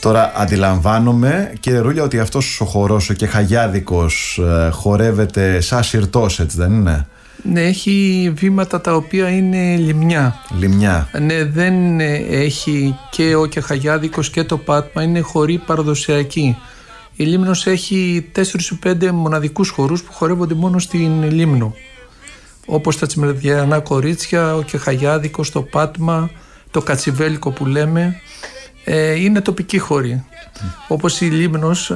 Τώρα αντιλαμβάνομαι, κύριε Ρούλια, ότι αυτός ο χορός, ο κεχαγιάδικος, χορεύεται σαν συρτός, έτσι δεν είναι? Ναι, έχει βήματα τα οποία είναι λιμνιά. Λιμνιά. Ναι, δεν έχει και ο κεχαγιάδικος και το πάτμα, είναι χοροί παραδοσιακοί. Η Λίμνος έχει 4-5 μοναδικούς χορούς που χορεύονται μόνο στην Λίμνο. Όπως τα τσιμεδιανά κορίτσια, ο κεχαγιάδικος, το πάτμα, το κατσιβέλικο που λέμε. Είναι τοπική χώρη. Όπως η Λίμνος,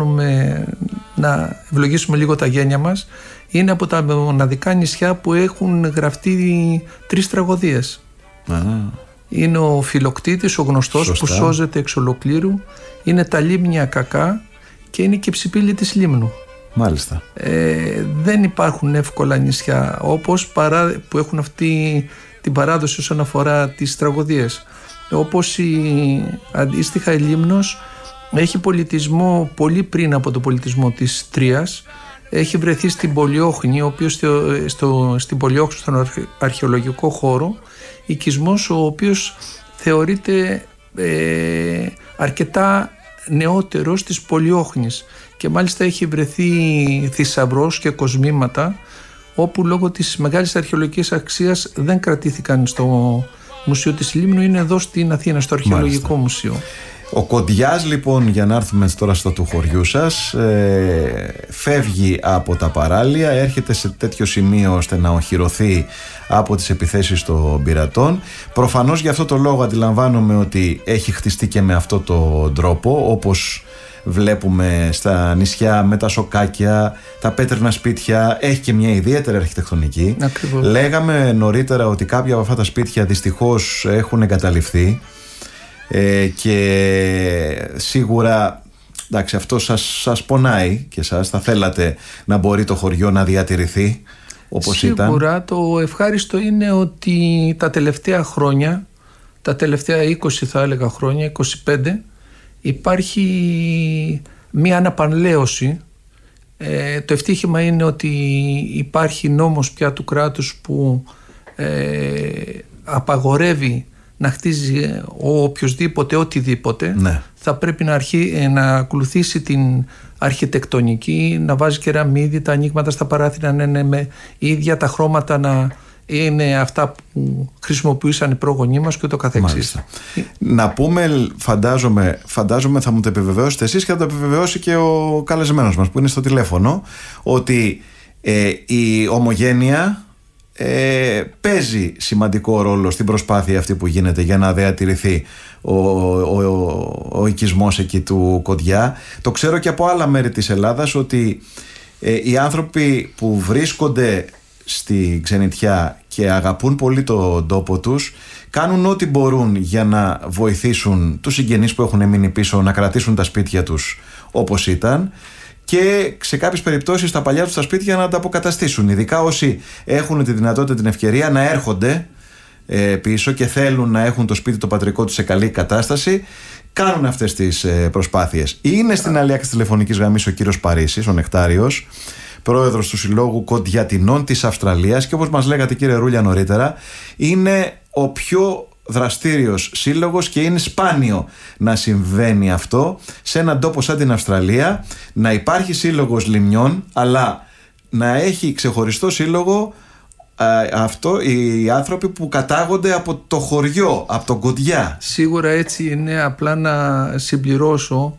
να ευλογήσουμε λίγο τα γένια μας, είναι από τα μοναδικά νησιά που έχουν γραφτεί 3 τραγωδίες. Είναι ο Φιλοκτήτης, ο γνωστός. Σωστά. Που σώζεται εξ ολοκλήρου. Είναι τα Λίμνια κακά και είναι και η Ψιπήλη της Λίμνου. Μάλιστα. Δεν υπάρχουν εύκολα νησιά που έχουν αυτή την παράδοση όσον αφορά τις τραγωδίες. Όπως αντίστοιχα η Λίμνος έχει πολιτισμό πολύ πριν από το πολιτισμό της Τρίας. Έχει βρεθεί στην Πολιόχνη, ο οποίος στην Πολιόχνη, στον αρχαιολογικό χώρο, οικισμός ο οποίος θεωρείται αρκετά νεότερος της Πολιόχνης, και μάλιστα έχει βρεθεί θησαυρός και κοσμήματα όπου λόγω της μεγάλης αρχαιολογικής αξίας δεν κρατήθηκαν στο Μουσείο της Λίμνου, είναι εδώ στην Αθήνα, στο Αρχαιολογικό Μουσείο. Ο Κοντιάς, λοιπόν, για να έρθουμε τώρα στο του χωριού σας, φεύγει από τα παράλια, έρχεται σε τέτοιο σημείο ώστε να οχυρωθεί από τις επιθέσεις των πειρατών. Προφανώς για αυτό το λόγο αντιλαμβάνομαι ότι έχει χτιστεί και με αυτόν τον τρόπο, όπως βλέπουμε στα νησιά με τα σοκάκια, τα πέτρινα σπίτια. Έχει και μια ιδιαίτερη αρχιτεκτονική. Ακριβώς. Λέγαμε νωρίτερα ότι κάποια από αυτά τα σπίτια δυστυχώς έχουν εγκαταλειφθεί, και σίγουρα, εντάξει, αυτό σας πονάει και σας θα θέλατε να μπορεί το χωριό να διατηρηθεί όπως ήταν. Σίγουρα το ευχάριστο είναι ότι τα τελευταία χρόνια, τα τελευταία 20 θα έλεγα χρόνια, 25, υπάρχει μία αναπανλαίωση. Το ευτύχημα είναι ότι υπάρχει νόμος πια του κράτους που απαγορεύει να χτίζει ο οποιοσδήποτε οτιδήποτε. Ναι. Θα πρέπει να ακολουθήσει την αρχιτεκτονική, να βάζει κεραμίδι, τα ανοίγματα στα παράθυρα να είναι με ίδια, τα χρώματα να είναι αυτά που χρησιμοποιούσαν οι πρόγονοί μας και ούτω καθεξής. Να πούμε, φαντάζομαι θα μου το επιβεβαιώσετε εσείς και θα το επιβεβαιώσει και ο καλεσμένος μας που είναι στο τηλέφωνο, ότι η ομογένεια παίζει σημαντικό ρόλο στην προσπάθεια αυτή που γίνεται για να διατηρηθεί ο οικισμός εκεί του Κοντιά. Το ξέρω και από άλλα μέρη της Ελλάδας ότι οι άνθρωποι που βρίσκονται στη ξενιτιά και αγαπούν πολύ τον τόπο τους κάνουν ό,τι μπορούν για να βοηθήσουν τους συγγενείς που έχουν μείνει πίσω να κρατήσουν τα σπίτια τους όπως ήταν, και σε κάποιες περιπτώσεις τα παλιά τους τα σπίτια να τα αποκαταστήσουν, ειδικά όσοι έχουν τη δυνατότητα, την ευκαιρία να έρχονται πίσω και θέλουν να έχουν το σπίτι το πατρικό τους σε καλή κατάσταση, κάνουν αυτές τις προσπάθειες. Είναι στην άλλη άκρη της τηλεφωνικής γραμμής ο κύριος Παρίσης, ο Νεκτάριος, πρόεδρος του Συλλόγου Κοντιατινών της Αυστραλίας, και όπως μας λέγατε, κύριε Ρούλια, νωρίτερα, είναι ο πιο δραστήριος σύλλογος και είναι σπάνιο να συμβαίνει αυτό σε έναν τόπο σαν την Αυστραλία, να υπάρχει σύλλογος λιμνιών αλλά να έχει ξεχωριστό σύλλογο αυτό οι άνθρωποι που κατάγονται από το χωριό, από τον Κοντιά. Σίγουρα έτσι είναι. Απλά να συμπληρώσω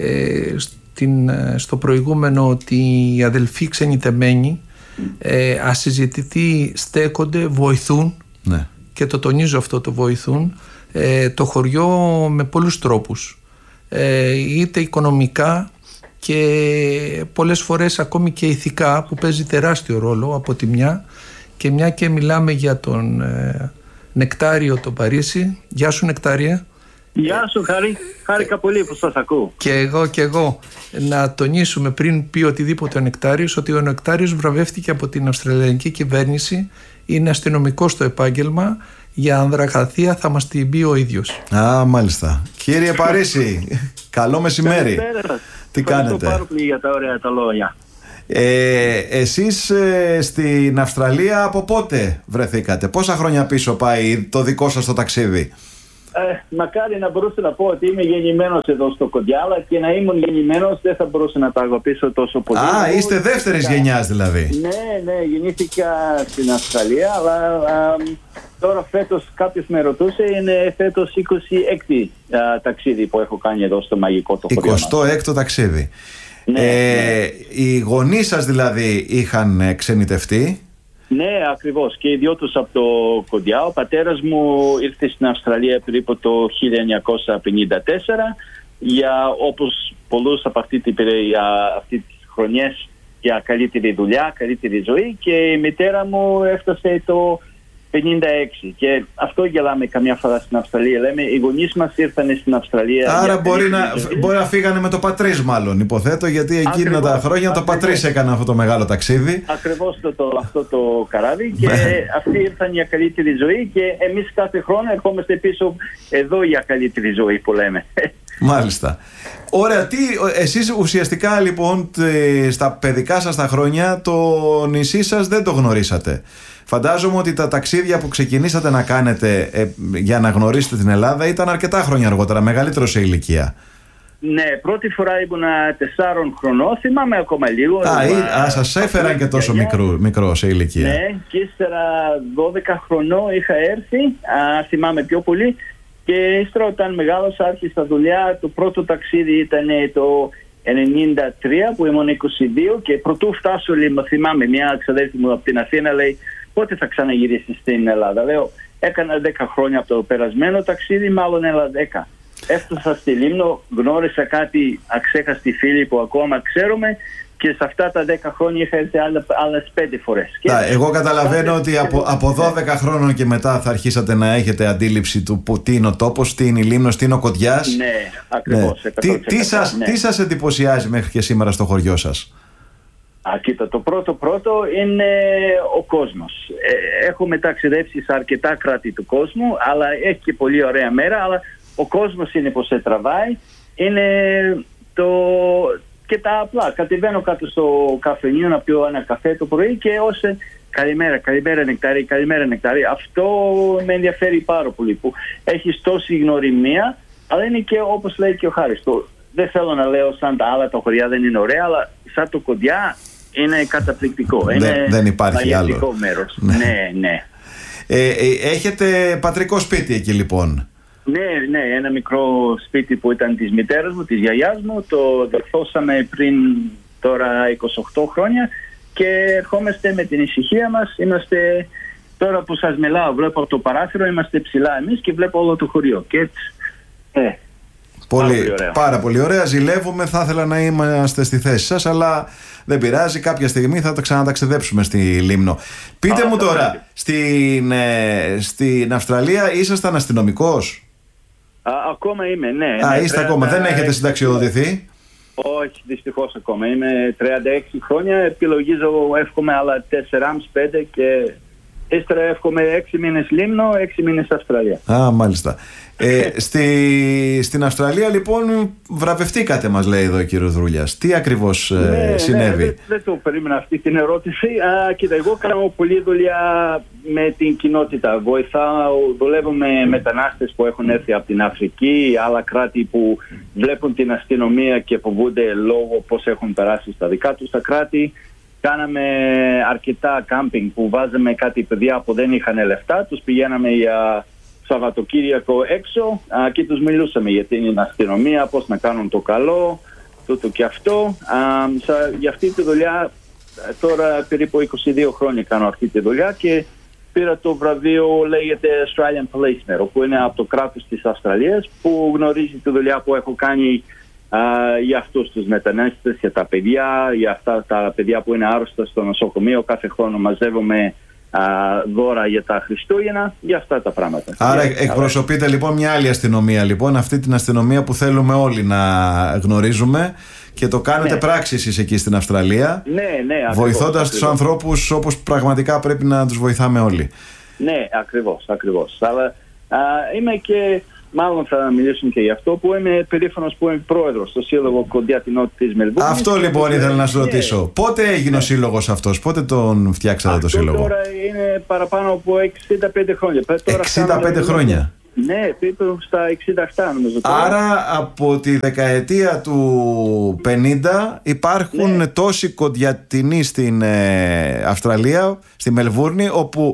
στο προηγούμενο ότι οι αδελφοί ξενιτεμένοι ασυζητητοί στέκονται, βοηθούν. Ναι. Και το τονίζω αυτό, το βοηθούν το χωριό με πολλούς τρόπους, είτε οικονομικά και πολλές φορές ακόμη και ηθικά, που παίζει τεράστιο ρόλο από τη μια. Και μια και μιλάμε για τον Νεκτάριο τον Παρίσι. Γεια σου, Νεκτάρια. Γεια σου, χάρηκα πολύ που σας ακούω. Και εγώ. Να τονίσουμε πριν πει οτιδήποτε ο Νεκτάριος, ότι ο Νεκτάριος βραβεύτηκε από την Αυστραλιανική κυβέρνηση, είναι αστυνομικός στο επάγγελμα. Για ανδρακαθία θα μας την πει ο ίδιος. Μάλιστα. Κύριε Παρίσι, καλό μεσημέρι. Τι κάνετε? Ευχαριστώ πάρα πολύ για τα ωραία τα λόγια. Εσείς στην Αυστραλία από πότε βρεθήκατε? Πόσα χρόνια πίσω πάει το δικό σας το ταξίδι? Μακάρι να μπορούσα να πω ότι είμαι γεννημένος εδώ στο Κοντιά, αλλά και να ήμουν γεννημένος δεν θα μπορούσα να τα αγαπήσω τόσο πολύ. Είστε δεύτερης γενιάς δηλαδή. Ναι, γεννήθηκα στην Αυστραλία, αλλά τώρα φέτος κάποιος με ρωτούσε, είναι φέτος 26η ταξίδι που έχω κάνει εδώ στο μαγικό το χωριό μας. 26ο ταξίδι. Οι γονείς σας δηλαδή είχαν ξενιτευτεί. Ναι, ακριβώς. Και οι δυο τους από το Κοντιά. Ο πατέρας μου ήρθε στην Αυστραλία περίπου το 1954 όπως πολλούς από αυτές τις χρονιές για καλύτερη δουλειά, καλύτερη ζωή, και η μητέρα μου έφτασε το 56. Και αυτό γελάμε καμιά φορά στην Αυστραλία. Λέμε, οι γονείς μας ήρθαν στην Αυστραλία. Άρα μπορεί να φύγανε με το πατρίς, μάλλον υποθέτω, γιατί εκείνα τα χρόνια το πατρίς έκανε αυτό το μεγάλο ταξίδι. Ακριβώς αυτό το καράβι. Και αυτοί ήρθαν για καλύτερη ζωή, και εμείς κάθε χρόνο ερχόμαστε πίσω εδώ για καλύτερη ζωή που λέμε. Μάλιστα. Ωραία, εσείς ουσιαστικά λοιπόν στα παιδικά σας τα χρόνια το νησί σας δεν το γνωρίσατε. Φαντάζομαι ότι τα ταξίδια που ξεκινήσατε να κάνετε για να γνωρίσετε την Ελλάδα ήταν αρκετά χρόνια αργότερα, μεγαλύτερο σε ηλικία. Ναι, πρώτη φορά ήμουνα 4 χρονών, θυμάμαι ακόμα λίγο. Σας έφεραν και τόσο μικρό σε ηλικία. Ναι, και ύστερα 12 χρονών είχα έρθει, θυμάμαι πιο πολύ. Και ύστερα όταν μεγάλωσα, άρχισα δουλειά. Το πρώτο ταξίδι ήταν το 1993 που ήμουν 22, και πρωτού φτάσω, θυμάμαι μια ξαδέρφη μου από την Αθήνα λέει, πότε θα ξαναγυρίσεις στην Ελλάδα? Λέω, έκανα 10 χρόνια από το περασμένο ταξίδι, μάλλον έλα 10. Έφτασα στη Λίμνο, γνώρισα κάτι αξέχαστοι φίλοι που ακόμα ξέρουμε, και σε αυτά τα 10 χρόνια είχα έρθει άλλες 5 φορές. Εγώ καταλαβαίνω ότι από 12 χρόνων και μετά θα αρχίσατε να έχετε αντίληψη του τι είναι ο τόπος, τι είναι η Λίμνος, τι είναι ο Κοντιάς. Ναι, ακριβώς. Ναι. Τι σας εντυπωσιάζει μέχρι και σήμερα στο χωριό σας? Κοίτα, το πρώτο είναι ο κόσμος. Έχουμε ταξιδέψει σε αρκετά κράτη του κόσμου, αλλά έχει και πολύ ωραία μέρα, αλλά ο κόσμος είναι που σε τραβάει. Είναι και τα απλά. Κατεβαίνω κάτω στο καφενείο να πιω ένα καφέ το πρωί και καλημέρα νεκτάρι. Αυτό με ενδιαφέρει πάρα πολύ, που έχεις τόση γνωριμία, αλλά είναι και όπως λέει και ο Χάρης. Δεν θέλω να λέω σαν τα άλλα τα χωριά δεν είναι ωραία, αλλά σαν το Κοντιά είναι καταπληκτικό. Δεν υπάρχει άλλο μέρος. Ναι. Έχετε πατρικό σπίτι εκεί λοιπόν? Ναι, ένα μικρό σπίτι που ήταν της μητέρας μου, της γιαγιάς μου. Το δεχθώσαμε πριν τώρα 28 χρόνια και ερχόμαστε με την ησυχία μας. Είμαστε, τώρα που σας μιλάω, βλέπω από το παράθυρο, είμαστε ψηλά εμείς και βλέπω όλο το χωριό. Και έτσι, πάρα πολύ ωραία. Ζηλεύουμε, θα ήθελα να είμαστε στη θέση σας, αλλά δεν πειράζει, κάποια στιγμή θα τα ξαναταξιδέψουμε στη Λίμνο. Πείτε μου τώρα, στην Αυστραλία ήσασταν αστυνομικός? Ακόμα είμαι, ναι. Είστε ακόμα, δεν έχετε συνταξιοδοτηθεί? Όχι, δυστυχώς ακόμα. Είμαι 36 χρόνια, επιλογίζω, εύχομαι άλλα 4,5-5 και ύστερα εύχομαι 6 μήνες Λίμνο, 6 μήνες Αυστραλία. Μάλιστα. Στην Αυστραλία λοιπόν βραβευτήκατε, μας λέει εδώ ο κύριος Δρούλιας. Τι ακριβώς συνέβη? Δεν το περίμενα αυτή την ερώτηση. Κοίτα, εγώ κάνω πολλή δουλειά με την κοινότητα. Δουλεύω με μετανάστες που έχουν έρθει από την Αφρική, άλλα κράτη που βλέπουν την αστυνομία και φοβούνται λόγω πώς έχουν περάσει στα δικά τους τα κράτη. Κάναμε αρκετά κάμπινγκ που βάζαμε κάτι παιδιά που δεν είχαν λεφτά, τους πηγαίναμε για Σαββατοκύριακο έξω και τους μιλούσαμε για την αστυνομία, πώς να κάνουν το καλό, τούτο και αυτό. Για αυτή τη δουλειά τώρα περίπου 22 χρόνια κάνω αυτή τη δουλειά και πήρα το βραβείο, λέγεται Australian Policeman, που είναι από το κράτος της Αυστραλίας, που γνωρίζει τη δουλειά που έχω κάνει για αυτούς τους μετανάστες, για τα παιδιά, για αυτά τα παιδιά που είναι άρρωστα στο νοσοκομείο. Κάθε χρόνο μαζεύουμε δώρα για τα Χριστούγεννα, για αυτά τα πράγματα. Άρα εκπροσωπείτε λοιπόν μια άλλη αστυνομία, λοιπόν, αυτή την αστυνομία που θέλουμε όλοι να γνωρίζουμε, και το κάνετε πράξη εσείς εκεί στην Αυστραλία, βοηθώντας τους ανθρώπους όπως πραγματικά πρέπει να τους βοηθάμε όλοι. Ναι, ακριβώς. Αλλά είμαι και, μάλλον θα μιλήσουν και γι' αυτό, που είμαι περήφανος που είμαι πρόεδρος στο Σύλλογο Κοντιά την Νότια της Μελβούρνης. Αυτό λοιπόν ήθελα να σας ρωτήσω. Πότε έγινε ο σύλλογος αυτός, πότε τον φτιάξατε το σύλλογο? Τώρα είναι παραπάνω από 65 χρόνια. 65 χρόνια. Ναι, πήρε στα 67 νομίζω. Άρα από τη δεκαετία του 50 υπάρχουν τόσοι κοντιατινοί στην Αυστραλία, στη Μελβούρνη, όπου